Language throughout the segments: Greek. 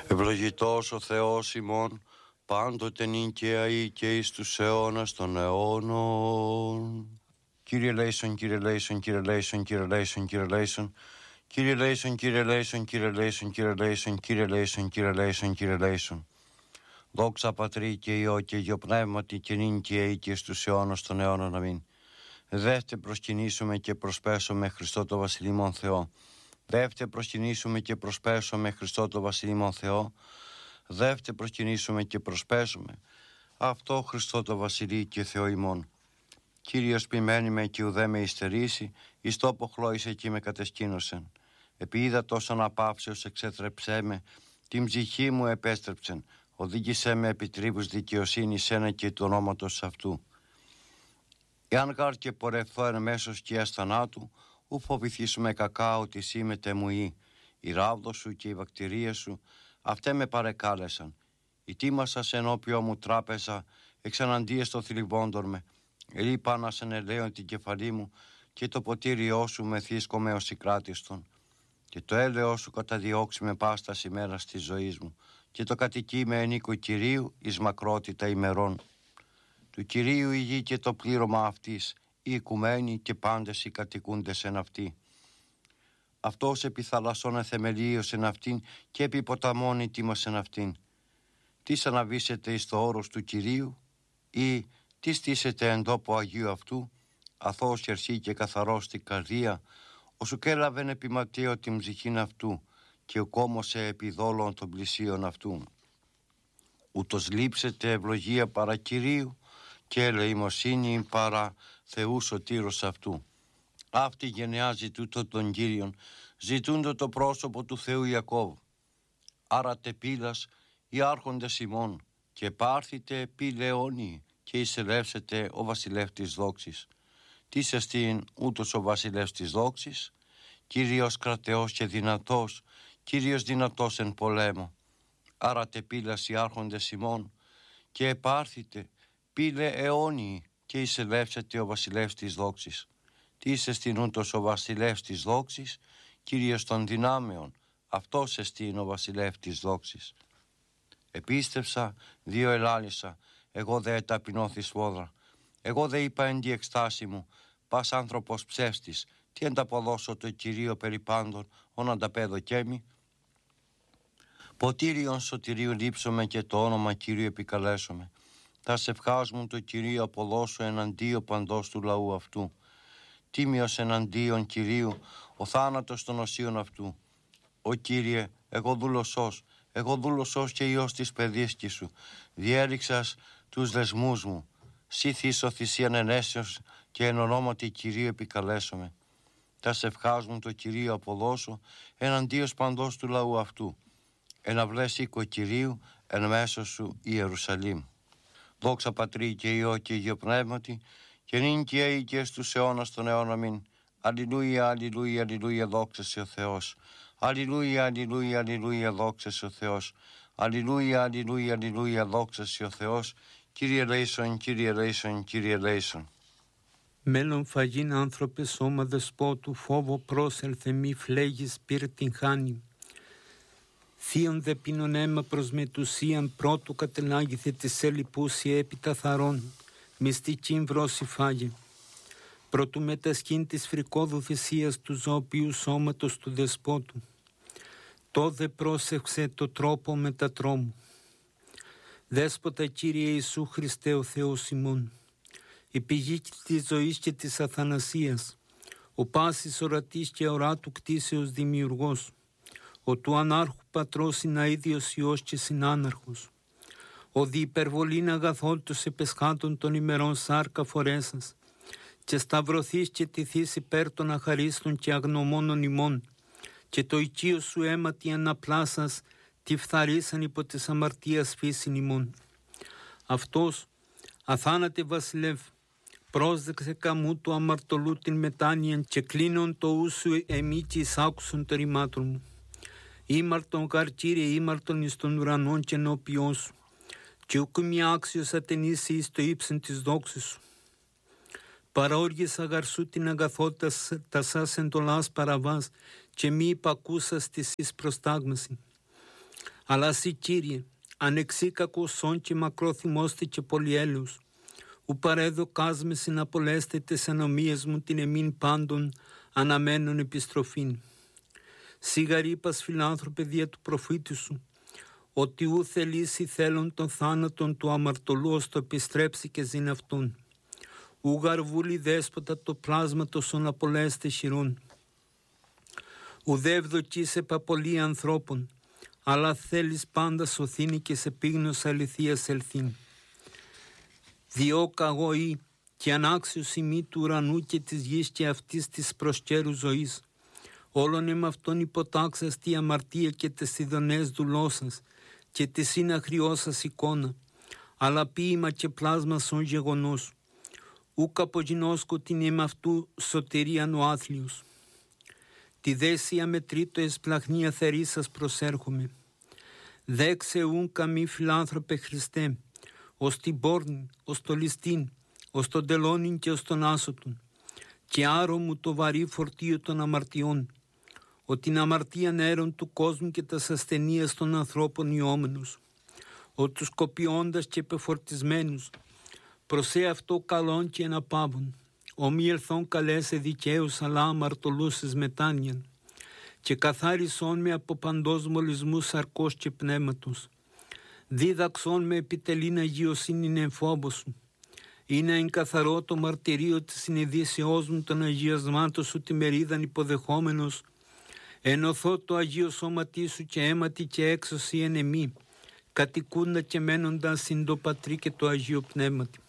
Ευλογητός ο Θεός ημών, πάντοτε νυν και αεί και εις τους αιώνας των αιώνων. Κύριε Λέησον, Κύριε Λέησον, Κύριε Λέησον, Κύριε Λέησον, Κύριε Λέησον, Κύριε Λέησον, Κύριε Λέησον, Κύριε Λέησον, Κύριε Λέησον, Κύριε Λέησον, Κύριε Λέησον, Κύριε Λέησον. Δόξα Πατρί και Υιό και Υιό Πνεύματι και νυν και αεί και στους αιώνας των αιώνων. Αμήν. Δεύτε προσκυνήσουμε και προσπέσουμε Χριστό το Βασιλείμον Θεό. Δεύτε προσκυνήσουμε και προσπέσουμε Χριστό το Βασιλείμον Θεό. Δεύτε προσκυνήσουμε και προσπέσουμε αυτό Χριστό το Βασιλεί και Θεό ημών. Κύριος ποιμένη με και ουδέ με υστερήσει, εις τόπο χλώησε και με κατεσκήνωσεν. Επί ύδατος αναπαύσεως εξέτρεψέ με, την ψυχή μου επέστρεψεν, οδήγησέ με επί τρίβους δικαιοσύνης ένα και του ονόματος αυτού. Εάν γάρ και πορευθώ εν μέσος σκιάς θανάτου, ου φοβηθήσουμε κακά ότι εσύ μετεμουεί. Η ράβδο σου και η βακτηρία σου, αυτέ με παρεκάλεσαν. Ετοίμασα σε ενώπιό μου τράπεζα, εξαναντίες το θλιβόντων με. Ελείπα να σεν ελαίον την κεφαλή μου, και το ποτήριό σου με θύσκομαι ως συγκράτιστον. Και το έλεος σου καταδιώξει με πάστας ημέρας της ζωής μου, και το κατοικεί με ενίκο Κυρίου εις μακρότητα ημερών. Του Κυρίου η γη και το πλήρωμα αυτής, οι οικουμένοι και πάντες οι κατοικούντες εν αυτή. Αυτός επί θαλασσών εθεμελίωσεν αυτήν και επί ποταμών ετοίμασεν αυτήν. Τι αναβήσετε εις το όρος του Κυρίου, ή τι στήσετε εν τόπο Αγίου αυτού, αθώος χερσί και καθαρός την καρδία, όσου κέλαβεν επιματίω την ψυχήν αυτού, και ουκόμωσε επί δόλων των πλησίων αυτού. Ούτως λείψετε ευλογία παρά Κυρίου, και ελεημοσύνη παρά Θεού σωτήρος αυτού. Αυτή γενεά ζητούτο τον Κύριον, ζητούντο το πρόσωπο του Θεού Ιακώβ. Άρα τεπίλας οι άρχοντες ημών, και πάρθητε πι λεόνι, και εισελεύσετε ο βασιλεύς της δόξης. Τι εστίν ούτως ο βασιλεύς της δόξης? Κύριος κρατεός και δυνατός, Κύριος δυνατός εν πολέμο. Άρα τεπίλας οι άρχοντες ημών, και επάρθητε πήλε αιώνιοι, και εισελεύσετε ο βασιλεύς της δόξης. Τι εστίν ούτως ο βασιλεύς της δόξης? Κύριος των δυνάμεων, αυτός εστίν ο βασιλεύς της δόξης. Επίστεψα, δύο ελάλησα, εγώ δε ταπεινώθη σφόδρα. Εγώ δε είπα εν τη εκστάση μου, πας άνθρωπος ψεύστης, τι ανταποδώσω το Κυρίο περί πάντων, ον ανταπέδω κέμι. Ποτήριον σωτηρίου λείψομαι και το όνομα Κυρίου επικαλέσομαι. Τα σευχάς μου το Κυρίο αποδώσω εναντίον παντός του λαού αυτού. Τίμιος εναντίον Κυρίου, ο θάνατος των οσίων αυτού. Ο Κύριε, εγώ δούλωσος και Υιός της παιδίσκης σου, διέριξας τους δεσμούς μου. Σύ θύσω θυσίαν ενέσεως και εν ονόματι Κυρίου επικαλέσομαι. Τα σευχάς μου το Κυρίο αποδώσω εναντίον παντός του λαού αυτού. Εναυλές οίκο Κυρίου εν μέσω σου Ιερουσαλήμ. Δόξα Πατρί και Υιό και Υιό Πνεύματι, και νυν και αεί και στους αιώνας των αιώνων. Αμήν. Αλληλούια, αλληλούια, αλληλούια, δόξα σε ο Θεός. Αλληλούια, αλληλούια, αλληλούια, δόξα σε ο Θεός. Αλληλούια, αλληλούια, αλληλούια, δόξα σε ο Θεός. Κύριε Λέησον, Κύριε Λέησον, Κύριε Λέησον. Μέλλον φαγήν άνθρωπε σώμα δεσπότου, φόβο πρόσελθε μη φλέγεις πυρ την χάνη. Θείον δε πίνον αίμα προς μετουσίαν, πρώτου κατελάγηθε της ελιπούσια έπειτα θαρών, μυστικήν βρώση φάγε. Προτού μετασκήν της φρικόδου θυσίας του ζωοποιού σώματος του δεσπότου. Τόδε πρόσεξε το τρόπο μετατρόμου. Δέσποτα Κύριε Ιησού Χριστέ ο Θεός ημών, η πηγή της ζωής και της αθανασίας, ο πάσης ορατής και οράτου κτίσεως δημιουργός, ο του ανάρχου πατρός συναίδιος Υιός και συνάναρχος, ο δι υπερβολήν αγαθόλτος επεσχάτων των ημερών σάρκα φορέσας, και σταυρωθείς και τηθείς υπέρ των αχαρίστων και αγνωμόνων ημών, και το οικείο σου αίματι αναπλάσας τη φθαρίσαν υπό της αμαρτίας φύσιν ημών. Αυτός, αθάνατε βασιλεύ, πρόσδεξε καμού του αμαρτωλού την μετάνοιαν και κλείνον το ούσου εμεί και εισάκουσον το ρημάτων μου. Ήμαρτον γαρ Κύριε, ήμαρτον εις των ουρανών και ενώπιόν σου, και ουκ μη άξιος ατενήσει εις το ύψεν της δόξης σου. Παραόργησα γαρ σου την αγαθότητα τα σας εντολάς παραβάς, και μη υπακούσας της εις προστάγμαση. Αλλά σοι, Κύριε, ανεξίκακος σον και μακρόθυμόστε και πολυέλεος, ου παρέδοκάς με συναπολέστε τες ανομίες μου την εμήν πάντων αναμένων επιστροφήν. Σιγαρήπας φιλάνθρωπε δια του προφήτη σου, ότι ου θελήσει θέλουν των θάνατον του αμαρτωλού ως το επιστρέψει και ζήν αυτόν. Ου γαρβούλη δέσποτα το πλάσματος ον απολέστε χειρών. Ουδέ ευδοκείς επαπολή ανθρώπων, αλλά θέλεις πάντα σωθήνη και σε πίγνος αληθείας ελθήν. Διό καγωή και ανάξιος ημί του ουρανού και της γης και αυτής της προσκέρου ζωής. Όλον εμ' αυτόν υποτάξας τη αμαρτία και τες ειδονές δουλώσας και τη συναχριώσας εικόνα, αλλά ποίημα και πλάσμα σον γεγονός. Ούκ απογινώσκω την εμ' αυτού σωτηρίαν ο άθλιος. Τη δέσια με τρίτο εσπλαχνία θερίσας προσέρχομαι. Δέξε ούν καμή φιλάνθρωπε Χριστέ, ως την πόρνη, ως το ληστήν, ως τον τελώνιν και ως τον άσωτον, και άρω μου το βαρύ φορτίο των αμαρτιών, ότι την αμαρτία νέρων του κόσμου και τας ασθενείας των ανθρώπων ιόμενους, ότι τους κοπιώντας και πεφορτισμένους, προσέ αυτό καλόν και εναπάβων, ομοι ελθόν καλέσε δικαίους αλλά αμαρτωλούς εις μετάνοιαν, και καθάρισόν με από παντός μολυσμού σαρκός και πνεύματος. Δίδαξόν με επιτελήν αγιοσύνην εν φόβο σου. Είναι εν καθαρό το μαρτυρίο της συνειδήσεώς μου των αγιασμάτων σου τη μερίδαν υποδεχόμενος. Ενωθώ το Αγίο Σώματί σου και αίματι και έξωση εν εμή, κατοικούντα και μένοντα συν το Πατρί και το Αγίο Πνεύματι.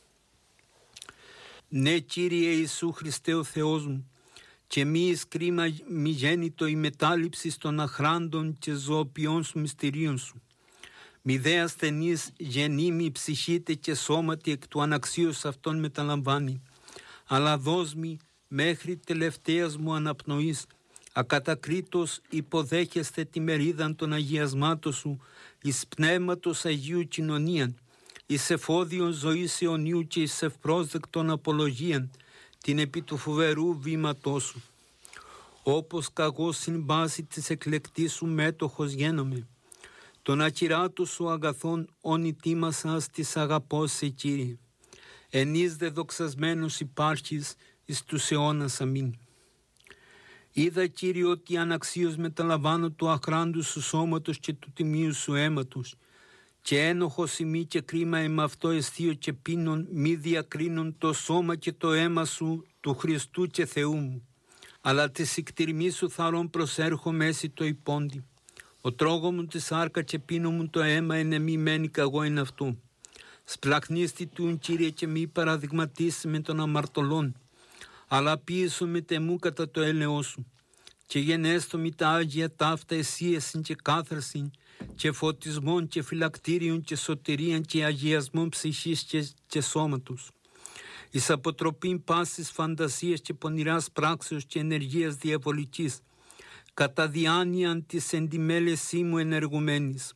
Ναι, Κύριε Ιησού Χριστέ ο Θεός μου, και μη εις κρίμα μη γέννητο η μετάληψη των αχράντων και ζωοποιών σου μυστηρίων σου. Μη δε ασθενής γεννήμη ψυχήτε και σώματι εκ του αναξίως αυτών μεταλαμβάνει, αλλά δώσ' μη μέχρι τελευταίας μου αναπνοής, ακατακρίτως υποδέχεστε τη μερίδαν των αγιασμάτων σου, εις πνεύματος Αγίου κοινωνίαν, εις εφόδιον ζωής αιωνίου και εις ευπρόσδεκτον απολογίαν, την επί του φοβερού βήματός σου. Όπως καγώ συμβάσει της εκλεκτής σου μέτοχος γένομαι, τον ακυράτου σου αγαθών όνει τίμασας της αγαπώς σε Κύριε. Ενείς δε δοξασμένος υπάρχεις εις τους αιώνας αμήν. Είδα, Κύριε, ότι αναξίως μεταλαμβάνω του αχράντου σου σώματος και του τιμίου σου αίματος, και ένοχος ημί και κρίμα εμ' αυτό αισθείο και πίνων μη διακρίνων το σώμα και το αίμα σου του Χριστού και Θεού μου. Αλλά τη συκτηρμή σου θαρών προσέρχω μέση το υπόντι. Ο τρόγο μου τη σάρκα και πίνω μου το αίμα εν μη μένει καγώ εν αυτού. Σπλαχνίστη τούν, Κύριε, και μη παραδειγματίσει με των αμαρτωλών, αλλά πίεσο με τεμού κατά το έλεος σου. Και γενέστο μη τα Άγια ταύτα εσύεσιν και κάθαρσιν και φωτισμόν και φυλακτήριον και σωτηρίαν και αγιασμόν ψυχής και σώματος. Εις αποτροπήν πάσης φαντασίας και πονηράς πράξεως και ενεργείας διαβολικής, κατά διάνοιαν της εντιμέλεσή μου ενεργουμένης.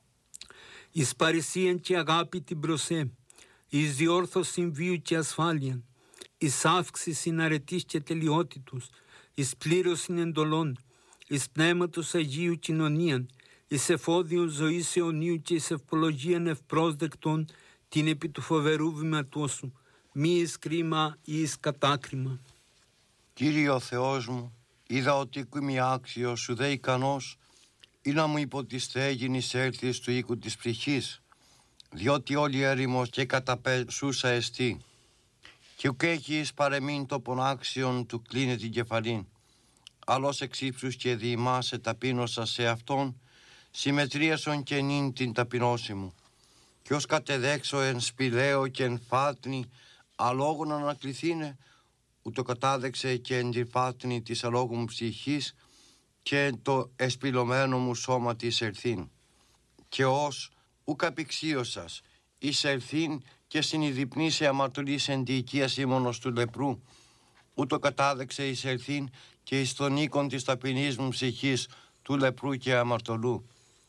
Εις παρησίαν και αγάπη την προσέ, εις διόρθωσιν βίου και ασφάλειαν, εις αύξησιν αρετής και τελειότητος, εις πλήρωσιν εντολών, εις πνεύματος Αγίου κοινωνίαν, εις εφόδιον ζωής αιωνίου και εις ευπολογίαν ευπρόσδεκτον την επί του φοβερού βήματός σου, μη εις κρίμα ή εις κατάκριμα. Κύριε ο Θεός μου, είδα ότι είμαι άξιος σου δε ικανός ή να μου υποτιστέ γίνεις έλθεις του οίκου της ψυχής, διότι όλη έρημος και καταπεσούσα εστί. Και ουκ έχεις παρεμήν το πονάξιον του κλείνε την κεφαλήν, άλλος εξ ύψους και διημάσαι ταπείνωσα σε αυτόν, συμμετρίασον και νυν την ταπεινώση μου. Και ως κατεδέξω εν σπηλαίο και εν φάτνη, αλόγων ανακληθήνε, ούτω κατάδεξε και εν τη φάτνη της αλόγου μου ψυχής και το εσπηλωμένο μου σώμα της ελθύν. Και ως ουκ απηξίωσας, εις ελθύν και συνειδηπνήσε αμαρτωλής εν τη οικία σήμωνος του λεπρού, ούτω κατάδεξε εις ελθύν και εις τον οίκον της ταπεινής μου ψυχής του λεπρού και αμαρτωλού.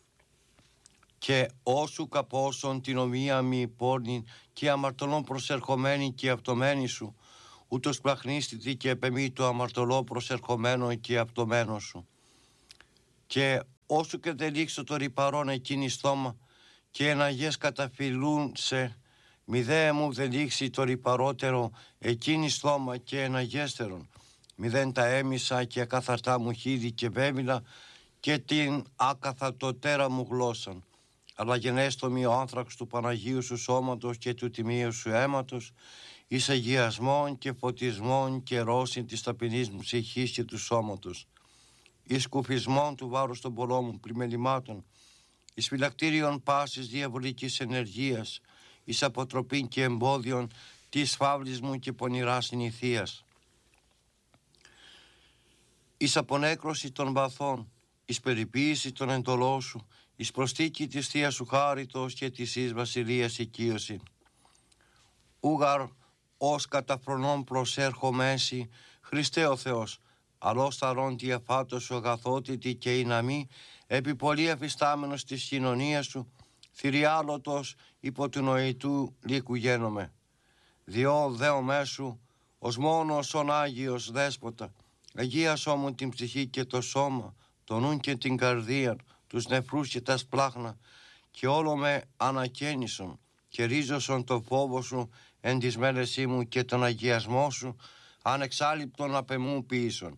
Και όσου καπόσον την ομοία μη πόρνην και αμαρτωλών προσερχομένη και αυτομένη σου, ούτως πλαχνίστητη και επεμή το αμαρτωλό προσερχομένο και αυτομένο σου. Και όσο και δεν λήξω το ρυπαρόν εκείνη στόμα, και εναγές καταφυλούν σε, μη δε μου δεν λήξει το ρυπαρότερο εκείνη στόμα και εναγέστερον, μη δεν τα έμισα και ακαθαρτά μου χείδη και βέμιλα και την ακαθαρτοτέρα μου γλώσσαν. Αλλά γενέστομη ο άνθραξ του Παναγίου σου σώματος και του τιμίου σου αίματος, εις αγιασμών και φωτισμών και ρώσιν της ταπεινής μου ψυχής και του σώματος, εις κουφισμών του βάρους των πολλών μου πλημελημάτων, εις φυλακτήριον πάσης διαβολικής ενεργείας, εις αποτροπήν και εμπόδιον της φαύλης μου και πονηράς συνηθείας, εις απονέκρωση των βαθών, εις περιποίηση των εντολών σου, εις προστίκη της θείας σου χάριτος και της εις βασιλείας οικείωση. Ούγαρ ως καταφρονών προσέρχομέσι, Χριστέ ο Θεός, αλλός θαρών τη αφάτος σου αγαθότητη και η ναμή, επί πολύ αφιστάμενος της κοινωνίας σου, θηριάλωτος υπό του νοητού λύκου γένομαι. Διό δέο μέσου, ως μόνος ον Άγιος Δέσποτα, αγίασό μου την ψυχή και το σώμα, το νουν και την καρδία, τους νεφρούς και τα σπλάχνα, και όλο με ανακαίνισον, και ρίζωσον το φόβο σου εν της μέλεσή μου και τον αγιασμό σου, ανεξάλληπτον απεμού ποιήσον.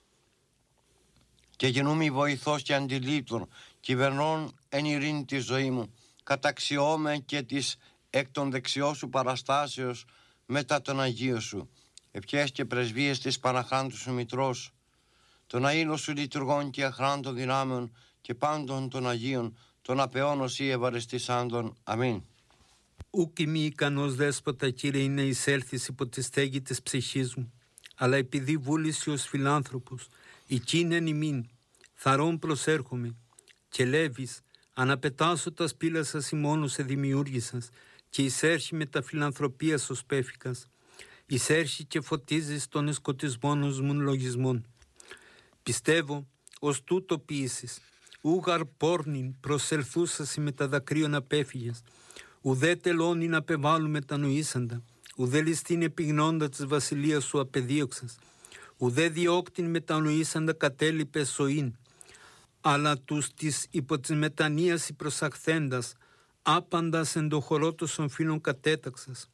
Και γενούμι βοηθός και αντιλήπτων, κυβερνών εν ειρήνη τη ζωή μου, καταξιώμε και της εκ των δεξιών σου παραστάσεως μετά τον Αγίο σου, ευχές και πρεσβείες της Παναχράντου σου Μητρός, των αήλων σου λειτουργών και αχράντων δυνάμεων και πάντων των Αγίων, των απεών οσί ευαρεστήσαντων. Αμήν. Ούκ ημί ικανός Δέσποτα, Κύριε, είναι εισέλθεις υπό τη στέγη της ψυχής μου, αλλά επειδή βούληση ως φιλάνθρωπος, εκείνεν ημίν, θαρών προσέρχομαι, και λέβεις, αναπετάσω τα σπήλα σας ημώνου σε δημιούργησας, και εισέρχει με τα φιλανθρωπίας ως πέφικας, εισέρχει και φωτίζεις των εσκοτισμών ως μουν λογισμών. Πιστεύω, ως τούτο ποιήσεις, ούγαρ πόρνην προσελθούσασι με τα δακρύων απέφυγες, ουδέ τελώνην απεβάλλου μετανοήσαντα, ουδέ ληστήν επιγνώντα της βασιλείας σου απεδίωξας, ουδέ διώκτην μετανοήσαντα κατέλειπες σοήν, αλλά τους της υπό της μετανοίας προσαχθέντας, άπαντας εν το χορό των φίλων κατέταξας.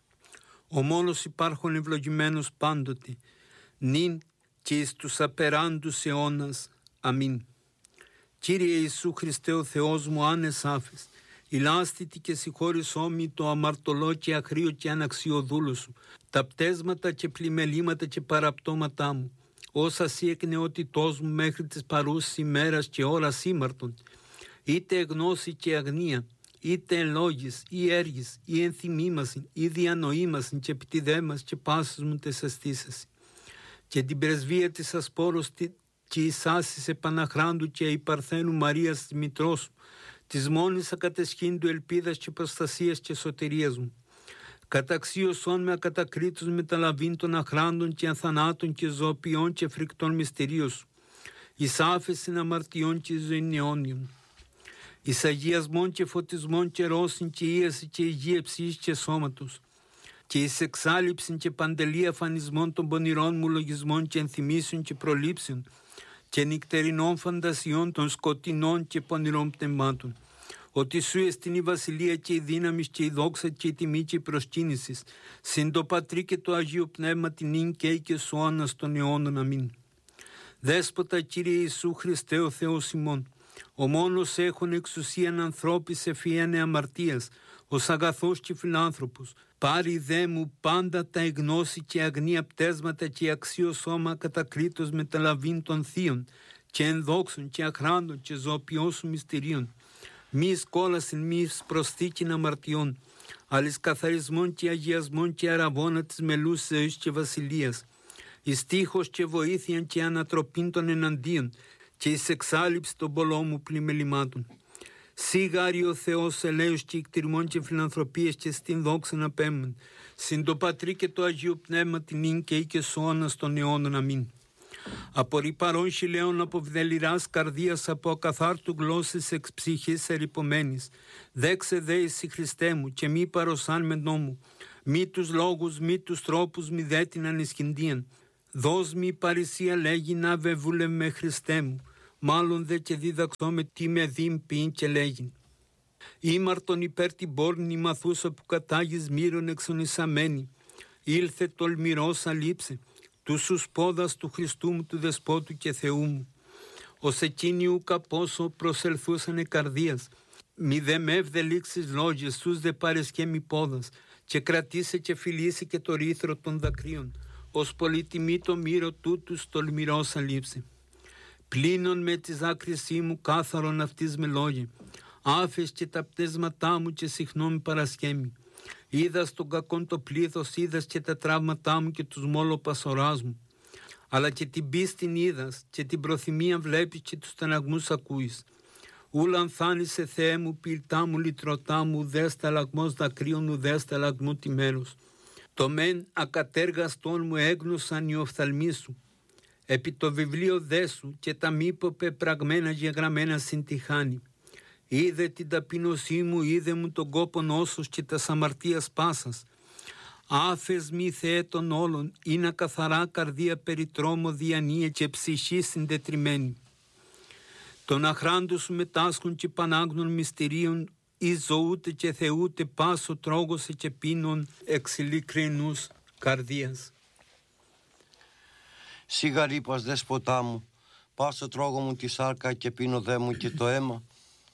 Ο μόνος υπάρχον ευλογημένος πάντοτε, νυν και εις τους απεράντους αιώνας. Αμήν. Κύριε Ιησού Χριστέ ο Θεός μου, άνες άφες, ηλάστητη και συγχώρησό μη το αμαρτωλό και αχρίο και αναξιοδούλο σου, τα πτέσματα και πλημελήματα και παραπτώματά μου, όσα σύ εκ νεότητός μου μέχρι της παρούσης ημέρας και ώρας ήμαρτον, είτε γνώση και αγνία, είτε εν λόγης ή έργης ή ενθυμήμασιν ή διανοήμασιν και επιτιδέμας και πάσης μου τες αισθήσασι. Και την πρεσβεία της ασπόρος και εις άσης επαναχράντου και η Παρθένου Μαρίας της Μητρός σου, της μόνης ακατεσχύντου ελπίδας και προστασίας και σωτηρίας μου. Καταξίωσόν με ακατακρίτους μεταλαβήν των αχράντων και αθανάτων και ζωοποιών και φρικτών μυστηρίων σου, εις άφεσιν αμαρτιών και ζωήν αιώνιων. Εις αγιασμών και φωτισμών και ρώσιν και ίαση και υγεία ψυχής και σώματος, και εις εξάλληψιν και παντελή αφανισμών των πονηρών μου λογισμών και ενθυμίσεων και προλήψεων και νυχτερινών φαντασιών των σκοτεινών και πονηρών πνευμάτων, ότι σου εστιν η βασιλεία και η δύναμη και η δόξα και η τιμή και η προσκύνησης, συν το Πατρί και το Αγίο Πνεύμα την ίν και σου άνας των αιώνων. Αμήν. Δέσποτα, Κύριε Ιησού Χριστέ ο Θεός ημών, ο μόνος έχων εξουσίαν ανθρώπης ευφυένε αμαρτίας, ως αγαθός και φιλάνθρωπος, πάρει δε μου πάντα τα εγνώση και αγνία πτέσματα και αξίο σώμα κατακρίτως μεταλαβήν των θείων και ενδόξων και αχράντων και ζωοποιών σου μυστηρίων, μη σκόλασιν μη προσθήκην αμαρτιών, αλλά καθαρισμών και αγιασμών και αραβώνα της μελούς ζωής και βασιλείας, εις τείχος και βοήθειαν και ανατροπήν των εναντίον και εις εξάλληψη των πολλών μου πλημελημάτων. Σίγαρη ο Θεός ελέους και εκτιρμών και φιλανθρωπίες και στην δόξαν απέμεν, συν το Πατρί και το Αγίο Πνεύμα την ίν και σώανας των αιώνων. Αμήν. Από ρυπαρών χιλέων, από βδελιράς καρδίας, από ακαθάρτου γλώσσης εξ ψυχής ερυπωμένης, δέξε δε εσύ Χριστέ μου και μη παροσάν με νόμου, μη τους λόγους, μη τους τρόπους, μη δε την ανισχυντίαν. Δώσ' μη παρησία λέγει να βεβούλευ με Χριστέ μου, Μάλλον δε και δίδαξό με τι με δίν ποιήν και λέγειν. Ήμαρτον υπέρ την πόρνη μαθούσα που κατάγεις μύρων εξονισαμένη. Ήλθε τολμηρός αλείψε, του σου πόδας του Χριστού μου, του Δεσπότου και Θεού μου. Ως εκείνοι ούκα πόσο προσελθούσανε καρδίας. Μη δε με ευδελίξεις λόγες, τους δε πάρες και μη πόδας, και κρατήσε και φιλήσει και το ρήθρο των δακρύων, ως πολύτιμή το μύρο τούτους τολμηρός αλείψε. Πλύνων με τις άκρησή μου κάθαρον αυτής με λόγια, άφες και τα πτέσματά μου και συχνών παρασκέμι. Είδας τον κακόν το πλήθος, είδας και τα τραύματά μου και τους μόλο πασοράς μου. Αλλά και την πίστην είδας και την προθυμία βλέπεις και τους στεναγμούς ακούεις. Ούλαν θάνησε Θεέ μου, πυρτά μου, λυτρωτά μου, ουδέστα λαγμός δακρύων, ουδέστα λαγμού τη μέρος. Το μεν ακατέργαστον μου έγνωσαν οι οφθαλμοί σου. Επί το βιβλίο δέσου και τα μήπω πεπραγμένα γεγραμμένα συν τη χάνη. Είδε την ταπείνωσή μου, είδε μου τον κόπον όσος και τα αμαρτίας πάσας. Άφες μη Θεέ των όλων, είναι καθαρά καρδία περιτρόμο διανύε και ψυχή συντετριμένη. Τον αχράντου σου μετάσχουν και πανάγνων μυστηρίων, εις ζωούτε και θεούτε πάσο τρόγωσε και πίνων εξ ειλικρινούς καρδίας. Σιγαρήπας δεσποτά μου, πάσο τρώγω μου τη σάρκα και πίνω δε μου και το αίμα.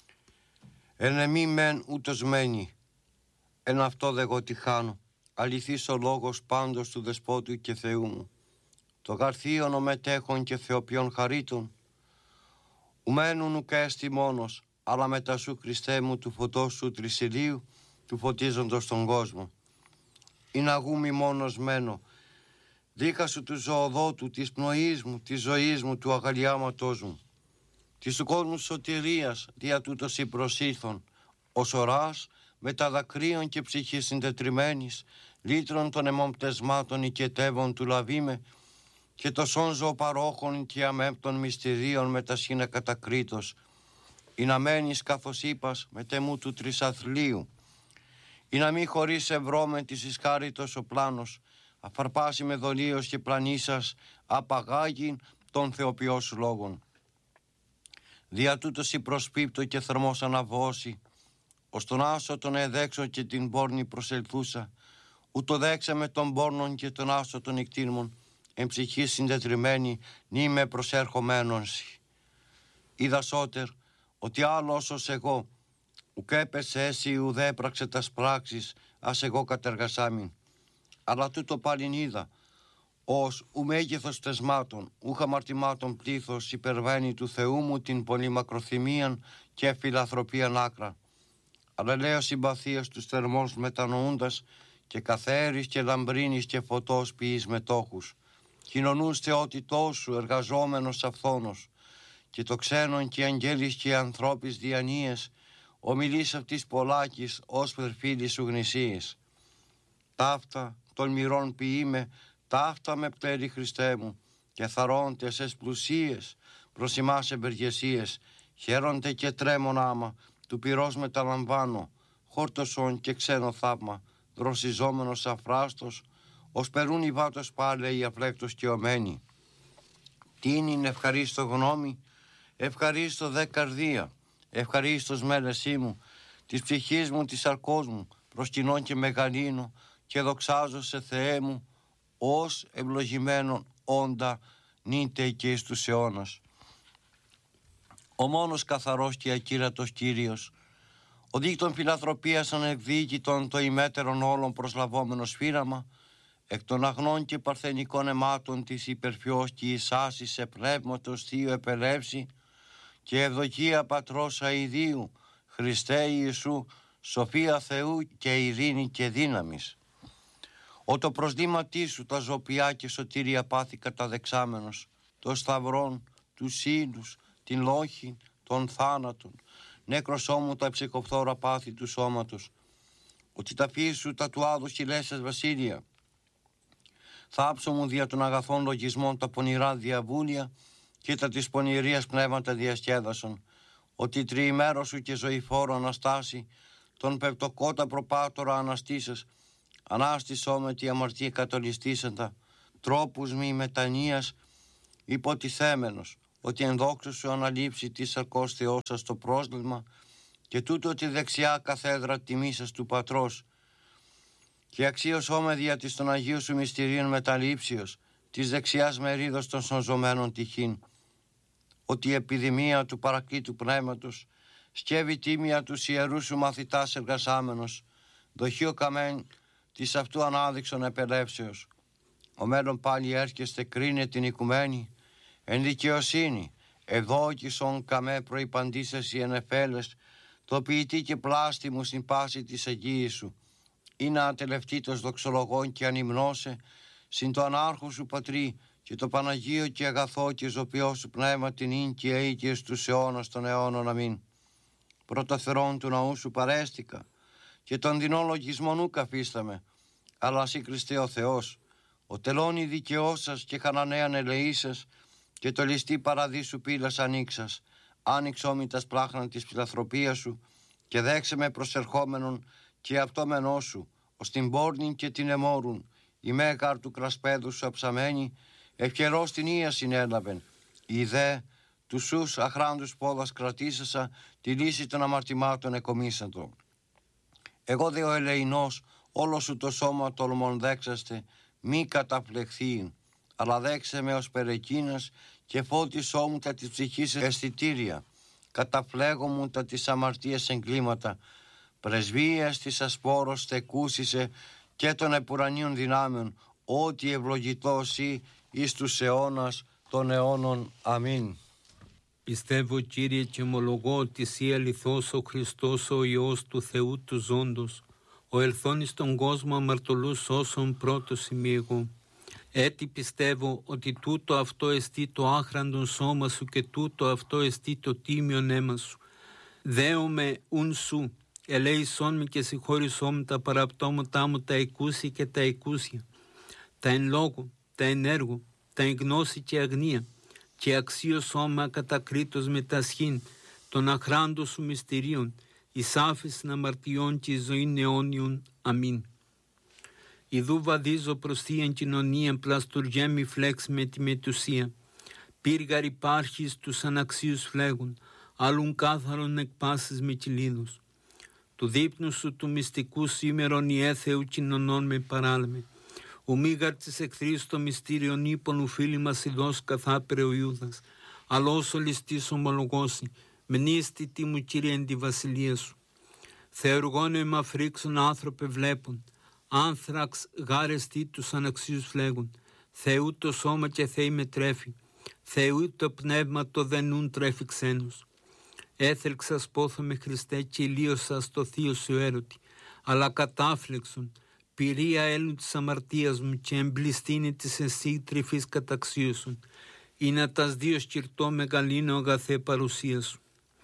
Εν εμή μεν ούτως μένει, εν αυτό δε εγώ τη χάνω. Αληθής ο λόγος πάντως του Δεσπότου και Θεού μου. Το γαρθίον ο μετέχων και θεοποιών χαρίτων. Ουμένουν ουκ έστι μόνος, αλλά μετά σου Χριστέ μου του φωτός σου τρισιλίου, του φωτίζοντος τον κόσμο. Είναι αγούμι μόνος μένω, δίκα σου του ζωοδότου, της πνοής μου, της ζωής μου, του αγαλιάματός μου. Της του κόσμου σωτηρίας, δια τούτος η προσήλθον, ως οράς, με τα δακρύων και ψυχής συντετριμένης, λύτρων των αιμομπτεσμάτων οικετεύων του λαβήμε, και το σόνζο παρόχων και αμέμπτων μυστηρίων με τα σχήνα κατακρίτως, ή να μένεις καθώς είπας με τεμού του τρισαθλίου, ή να μη χωρίς ευρώμεν της ισχάριτος ο πλάνος, αφαρπάσει με δολίος και πλανήσας, απαγάγει των θεοποιός σου λόγων. Δια τούτος η προσπίπτω και θερμός αναβώσει, ως τον άσο τον εδέξω και την πόρνη προσελθούσα, ούτω δέξα με τον πόρνον και τον άσο των νικτήρμων, εν ψυχή συντετριμένη, νη με προσέρχομένονσι. Είδα σώτερ, ότι άλλος ως εγώ, ουκ έπεσε έσυ ουδέ έπραξε τας πράξεις, ας εγώ κατεργασάμιν. Αλλά τούτο πάλιν είδα, ως ου μέγεθος τεσμάτων, ούχ αμαρτημάτων πλήθος υπερβαίνει του Θεού μου την πολύ μακροθυμίαν και φιλανθρωπίαν άκρα. Αλλά λέω συμπαθίας τους θερμός μετανοούντας και καθαίρης και λαμπρίνης και φωτός ποιείς μετόχους. Κοινωνούς θεότητός σου εργαζόμενος αυθόνος και το ξένον και αγγέλης και ανθρώπης διανοίες ομιλείς αυτής πολλάκης ως περφίλης σου γνησίες. Ταύτα τολμηρών ποιείμαι, ταύτα με πτέρι Χριστέ μου και θαρώντες εσ πλουσίες προς ημάς εμπεργεσίες, χαίρονται και τρέμον άμα του πυρός μεταλαμβάνω, χόρτωσον και ξένο θαύμα, δροσιζόμενος αφράστος, ως περούν οι βάτος πάλε οι αφλέκτος και ομένοι. Τι είναι ευχαρίστω γνώμη, ευχαρίστω δε καρδία, ευχαρίστως μέλεσή μου, της ψυχής μου, της σαρκός μου, προσκυνών και μεγαλύνω και δοξάζω σε Θεέ μου, ως ευλογημένον όντα νύτε και εις τους αιώνας. Ο μόνος καθαρός και ακύρατος Κύριος, ο δίκτων φιλανθρωπίας ανεκδίκητον το ημέτερον όλων προσλαβόμενος φύραμα, εκ των αγνών και παρθενικών αιμάτων της υπερφιός και εισάσης σε πνεύματος Θείο επελεύση και ευδοκία Πατρός αηδίου, Χριστέ Ιησού, σοφία Θεού και ειρήνη και δύναμης. Ο το προσδήματί σου τα ζωπιά και σωτήρια πάθη καταδεξάμενος, το σταυρόν, τους ήλους, την λόχη, των θάνατων, νέκρος ώμου τα ψυχοφθόρα πάθη του σώματος, ότι τα φύσου τα του άδου χιλέσσες βασίλεια, θάψω μου δια των αγαθών λογισμών τα πονηρά διαβούλια και τα της πονηρίας πνεύματα διασκέδασον, ότι τριημέρο σου και ζωηφόρο Αναστάση, τον πεπτοκότα προπάτορα αναστήσες, ανάστησό με τη αμαρτία κατολιστήσαντα, τρόπους μη μετανοίας υποτιθέμενος, ότι εν δόξου σου αναλείψει τη σαρκός Θεός σας το πρόσλημα και τούτο τη δεξιά καθέδρα τιμήσας του Πατρός και αξίωσόμε δια της των Αγίων σου μυστηρίων μεταλήψεως της δεξιάς μερίδος των σωζωμένων τυχήν, ότι η επιδημία του παρακλήτου πνεύματος σκεύει τίμια τους ιερούς σου μαθητάς εργασάμενος, δοχείο καμέν της αυτού ανάδειξον επελεύσεως. Ο μέλλον πάλι έρχεστε κρίνε την οικουμένη, εν δικαιοσύνη, ευδόκησον καμέ προϋπαντήσες οι ενεφέλες, το ποιητή και πλάστη μου στην πάση της εγγύης σου, ή να ατελευτήτως δοξολογών και ανυμνώσε, συν το ανάρχο σου Πατρί και το Παναγίο και αγαθό και ζωπιό σου πνεύμα την ίν και αίκαιες τους αιώνας των αιώνων. Αμήν. Πρωτοθερών του ναού σου παρέστηκα και των δεινών λογισμών ου καφίσταμε, αλλά σύ Χριστέ ο Θεός, ο τελώνει δικαιός σας και χανανέαν ελεήσας και το ληστή παραδείσου πύλας ανοίξας, άνοιξ όμητας πλάχνα της φιλανθρωπίας σου και δέξε με προσερχόμενον και αυτόμενό σου, ως την πόρνην και την εμόρουν, η μέγαρ του κρασπέδου σου αψαμένη, ευχερός την ία συνέλαβεν, η δε του σους αχράντους πόδας κρατήσασα, τη λύση των αμαρτημάτων εκομίσαντο. Εγώ δε ο ελεηνός, όλο σου το σώμα τολμών δέξαστε, μη καταπλεχθείν, αλλά δέξε με ως περεκίνας και φώτισό μου τα της ψυχής αισθητήρια, καταφλέγω μου τα της αμαρτίας εγκλήματα, πρεσβείας της ασπόρος στεκούσισε και των επουρανίων δυνάμεων, ότι ευλογητός ή εις τους αιώνας των αιώνων. Αμήν. Πιστεύω, Κύριε, και ομολογώ ότι Εσύ αληθώς ο Χριστός, ο Υιός του Θεού του ζώντος, ο ελθόν εις τον κόσμο αμαρτωλούς σώσον πρώτος ημί εγώ. Έτσι πιστεύω ότι τούτο αυτό εστί το άχραντον σώμα σου και τούτο αυτό εστί το τίμιον αίμα σου. Δέομαι ουν σου, ελέησόν με και συγχώρησόν με τα παραπτώματά μου τα εκούσια και τα εκούσια, τα εν λόγω, τα εν έργο, τα εν γνώση και αγνία, και αξίωσόν με ακατακρίτως με τα σχήν των αχράντων σου μυστηρίων, εις άφησιν αμαρτιών και εις ζωήν αιώνιον. Αμήν. Ιδού βαδίζω προς θείαν κοινωνίαν πλαστουργέμι φλέξ με τη μετουσία. Πύργαρ υπάρχεις τους αναξίους φλέγουν, άλλουν κάθαρον εκ πάσης με κυλίδους. Του δείπνου σου του μυστικού σήμερον η έθεου κοινωνών με παράλαμε. Ο μήγαρ της εχθρής το μυστήριον ύπον ου φίλοι μας ειδός καθάπερε ο Ιούδας. Αλλά όσο ληστής ομολογώσει, μνήστη τι μου Κύριε εν τη βασιλεία σου. Θεοργώνε μα φρίξον άνθρωπε βλέπουν, άνθραξ γάρεστη τους αναξίους φλέγουν. Θεού το σώμα και Θεή με τρέφει, Θεού το πνεύμα το δενούν τρέφει ξένους. Έθελξας πόθο με Χριστέ και ηλίωσα στο θείο σου έρωτη, αλλά κατάφλεξον, πυρία έλου της αμαρτίας μου και εμπληστίνη της εσύ τρυφής καταξίωσον, ή να τας δύο σκυρτώ μεγαλύνω αγαθέ παρουσία σου.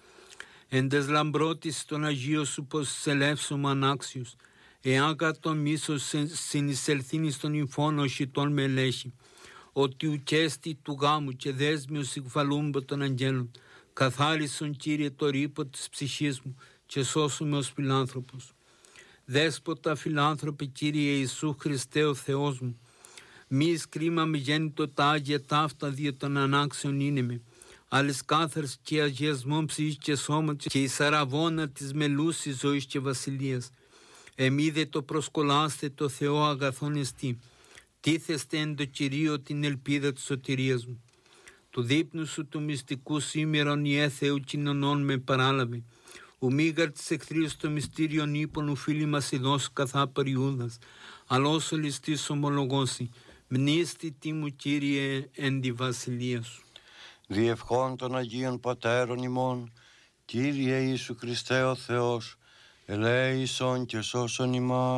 Εν τες λαμπρότης των Αγίων σου πως σελεύσομαι ανάξιος, εάν κατ' μίσος συνεισελθύνει στον υφόνο οσιτών με ελέγχει, ότι ουκέστη του γάμου και δέσμιος συγφαλούμπο των αγγέλων, καθάρισον Κύριε το ρήπο της ψυχής μου και σώσουμε ως φιλάνθρωπος. Δέσποτα φιλάνθρωπε Κύριε Ιησού Χριστέ ο Θεός μου, μη εις κρίμα με γέννητο τα Άγια ταύτα δια των ανάξεων είναι με, άλλες κάθαρς και αγιασμών ψυχής και σώματος και η σαραβώνα της μελούσης ζωής και βασιλείας. Εμεί δε το προσκολάστε το Θεό αγαθόν εστί, τίθεστε εν το Κυρίο την ελπίδα της σωτηρίας μου. Του δείπνου σου του μυστικού σήμερον η έθεου κοινωνών με παράλαβε, ο μήγαρ της εχθρίας το μυστήριον ύπον ου φίλοι μας ειδός καθάπερ Ιούδας, αλλά όσο ληστής ομολογώσει, μνήστη τι μου Κύριε εν τη βασιλεία σου. Διευχών των Αγίων Πατέρων ημών, Κύριε Ιησού Χριστέ ο Θεός, ελέησον και σώσον ημάς.